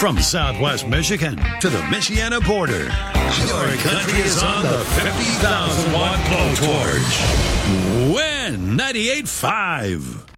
From Southwest Michigan to the Michiana border, your country is on the 50,000 watt blowtorch. Win 98.5.